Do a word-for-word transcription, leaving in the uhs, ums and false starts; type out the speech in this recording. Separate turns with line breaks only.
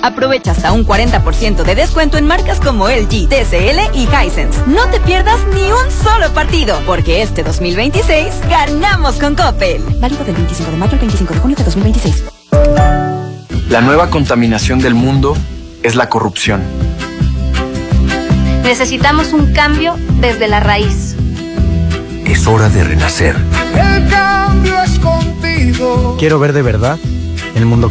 Aprovecha hasta un cuarenta por ciento de descuento en marcas como L G, T C L y Hisense. No te pierdas ni un solo partido, porque este dos mil veintiséis ganamos con Coppel. Válido del veinticinco de mayo al veinticinco de junio de dos mil veintiséis.
La nueva contaminación del mundo es la corrupción.
Necesitamos un cambio desde la raíz.
Es hora de renacer.
El cambio es contigo.
Quiero ver de verdad el mundo